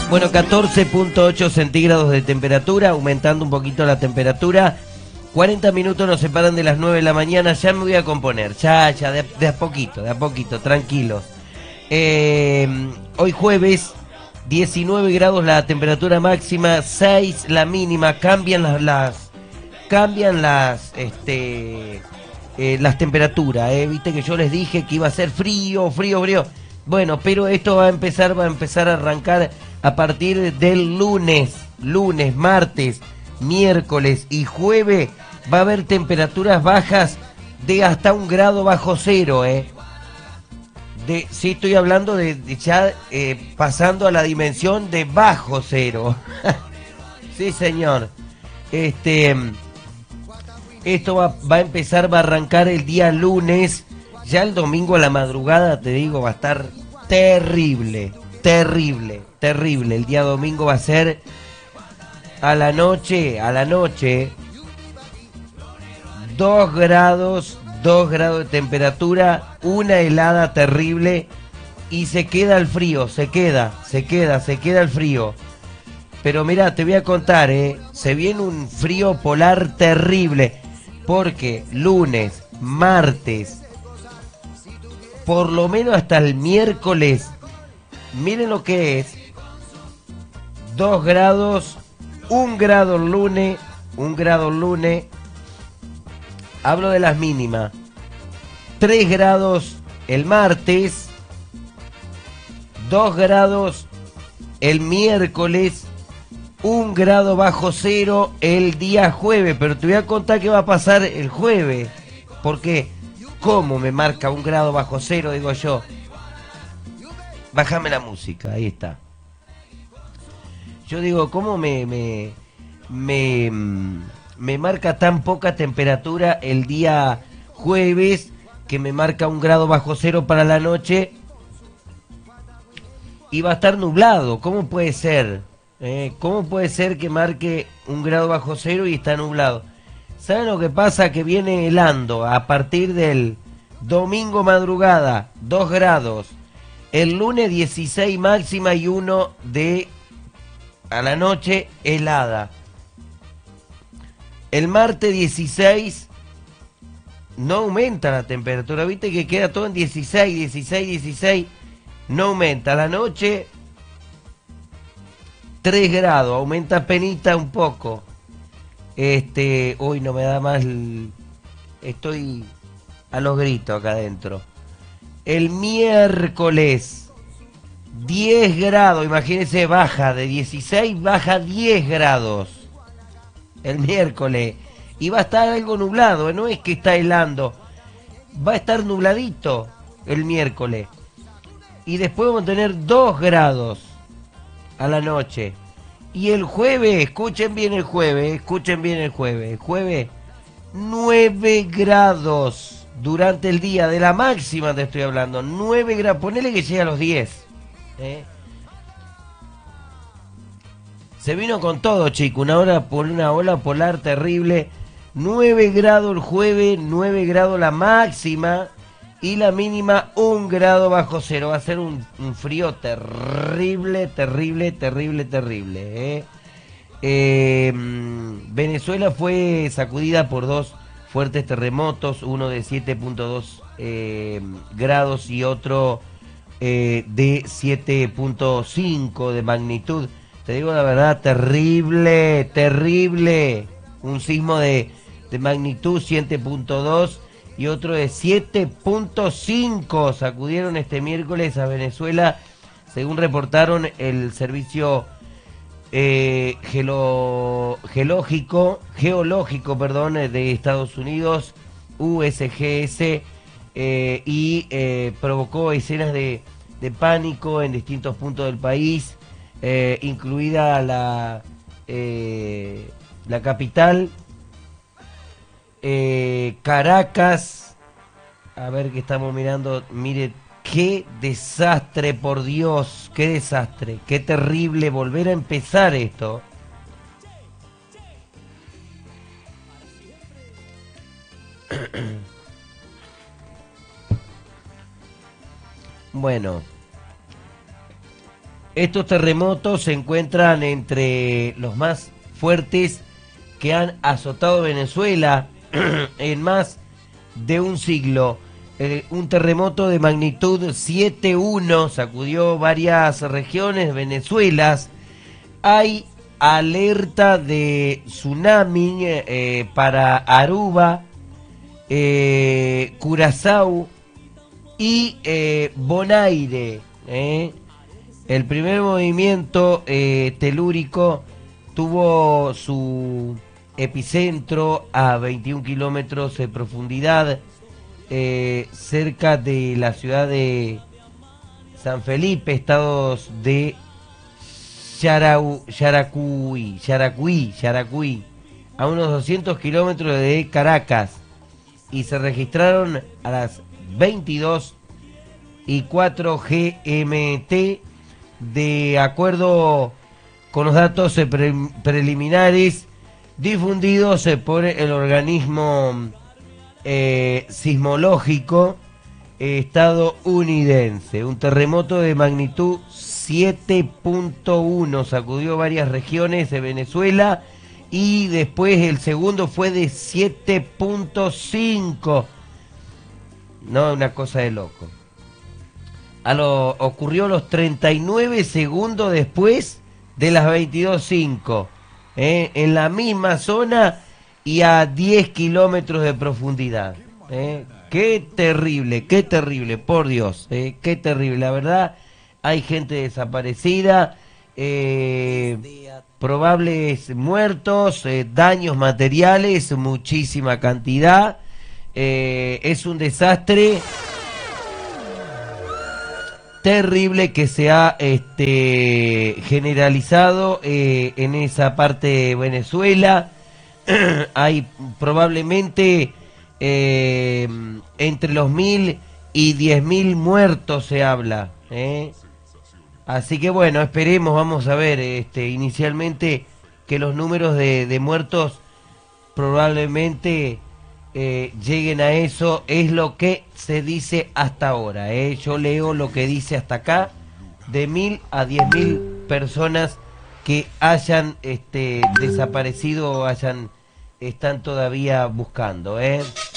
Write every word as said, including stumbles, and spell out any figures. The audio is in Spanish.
Bueno, catorce punto ocho centígrados de temperatura, aumentando un poquito la temperatura. cuarenta minutos nos separan de las nueve de la mañana. Ya me voy a componer, ya, ya, de, de a poquito, de a poquito, tranquilos. Eh, hoy jueves, diecinueve grados la temperatura máxima, seis la mínima. Cambian las, las cambian las, este, eh, las temperaturas. Eh. Viste que yo les dije que iba a ser frío, frío, frío. Bueno, pero esto va a empezar, va a empezar a arrancar a partir del lunes, lunes, martes, miércoles y jueves. Va a haber temperaturas bajas de hasta un grado bajo cero, eh. De, sí, estoy hablando de, de ya eh, pasando a la dimensión de bajo cero. Sí, señor. Este, esto va, va a empezar, va a arrancar el día lunes. Ya el domingo a la madrugada, te digo, va a estar terrible, terrible, terrible. El día domingo va a ser a la noche, a la noche, dos grados, dos grados de temperatura, una helada terrible y se queda el frío, se queda, se queda, se queda el frío. Pero mira, te voy a contar, eh, se viene un frío polar terrible, porque lunes, martes, por lo menos hasta el miércoles, miren lo que es, dos grados, un grado el lunes, un grado el lunes, hablo de las mínimas, tres grados el martes, dos grados el miércoles, un grado bajo cero el día jueves, pero te voy a contar qué va a pasar el jueves, porque ¿cómo me marca un grado bajo cero? Digo yo. Bájame la música, ahí está. Yo digo, ¿cómo me, me, me, me marca tan poca temperatura el día jueves que me marca un grado bajo cero para la noche y va a estar nublado? ¿Cómo puede ser? Eh, ¿Cómo puede ser que marque un grado bajo cero y está nublado? ¿Saben lo que pasa? Que viene helando a partir del domingo madrugada, dos grados. El lunes dieciséis máxima y uno de a la noche helada. El martes dieciséis no aumenta la temperatura. Viste que queda todo en dieciséis, dieciséis, dieciséis. No aumenta. A la noche tres grados. Aumenta penita un poco. Este, hoy no me da más, el, estoy a los gritos acá adentro. El miércoles, diez grados, imagínense, baja de dieciséis, baja diez grados. El miércoles. Y va a estar algo nublado, no es que está helando. Va a estar nubladito el miércoles. Y después vamos a tener dos grados a la noche. Y el jueves, escuchen bien el jueves, escuchen bien el jueves, el jueves, nueve grados durante el día, de la máxima te estoy hablando, nueve grados, ponele que llega a los diez. ¿eh? Se vino con todo, chico, una hora por una ola polar terrible, nueve grados el jueves, nueve grados la máxima y la mínima un grado bajo cero. Va a ser un, un frío terrible, terrible, terrible, terrible. ¿eh? Eh, Venezuela fue sacudida por dos fuertes terremotos, uno de siete punto dos eh, grados y otro eh, de siete punto cinco de magnitud. Te digo la verdad, terrible, terrible. Un sismo de, de magnitud siete punto dos y otro de siete punto cinco sacudieron este miércoles a Venezuela, según reportaron el servicio eh, gelo, geológico, geológico perdón, de Estados Unidos, U S G S, eh, y eh, provocó escenas de, de pánico en distintos puntos del país, eh, incluida la, eh, la capital, Eh, Caracas. A ver que estamos mirando. Mire, qué desastre, por Dios, qué desastre, qué terrible volver a empezar esto. Bueno, Estos terremotos se encuentran entre los más fuertes que han azotado Venezuela en más de un siglo. Eh, un terremoto de magnitud siete punto uno sacudió varias regiones de Venezuela. Hay alerta de tsunami eh, para Aruba, eh, Curazao y eh, Bonaire. Eh. El primer movimiento eh, telúrico tuvo su epicentro a veintiún kilómetros de profundidad, eh, cerca de la ciudad de San Felipe, estados de Yarau, Yaracuy, Yaracuy, Yaracuy, a unos doscientos kilómetros de Caracas, y se registraron a las veintidós y cuatro G M T, de acuerdo con los datos eh, pre preliminares difundidos eh, por el organismo eh, sismológico eh, estadounidense. Un terremoto de magnitud siete punto uno sacudió varias regiones de Venezuela, y después el segundo fue de siete punto cinco. No, una cosa de loco. A lo, ocurrió los treinta y nueve segundos después de las veintidós cinco, ¿eh? En la misma zona y a diez kilómetros de profundidad. ¿eh? Qué terrible, qué terrible, por Dios, ¿eh? Qué terrible. La verdad, hay gente desaparecida, eh, probables muertos, eh, daños materiales, muchísima cantidad. Eh, es un desastre terrible que se ha este, generalizado eh, en esa parte de Venezuela. Hay probablemente eh, entre los mil y diez mil muertos se habla. ¿eh? Así que bueno, esperemos, vamos a ver, este, inicialmente que los números de, de muertos probablemente Eh, lleguen a eso, es lo que se dice hasta ahora. ¿eh? Yo leo lo que dice hasta acá, de mil a diez mil personas que hayan este, desaparecido o hayan, están todavía buscando. ¿eh?